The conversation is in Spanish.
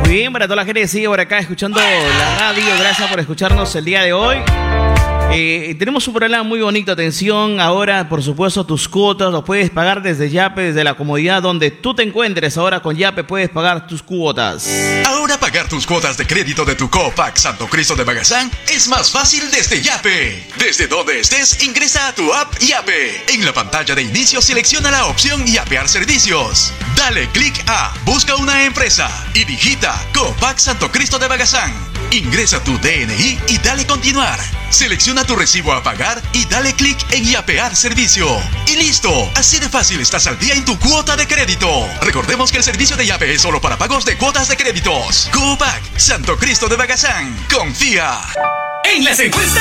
Muy bien, para toda la gente que sigue por acá escuchando la radio, gracias por escucharnos el día de hoy. Tenemos un programa muy bonito, atención, ahora por supuesto tus cuotas los puedes pagar desde Yape, desde la comodidad donde tú te encuentres. Ahora con Yape puedes pagar tus cuotas. Ahora pagar tus cuotas de crédito de tu Copac Santo Cristo de Magazán es más fácil desde Yape. Desde donde estés, ingresa a tu app Yape. En la pantalla de inicio selecciona la opción Yapear servicios. Dale clic a Busca una empresa y digita Copac Santo Cristo de Magazán. Ingresa tu DNI y dale continuar. Selecciona tu recibo a pagar y dale clic en Yapear servicio. Y listo, así de fácil estás al día en tu cuota de crédito. Recordemos que el servicio de Yape es solo para pagos de cuotas de créditos. Copac Santo Cristo de Magazán. Confía. En las encuestas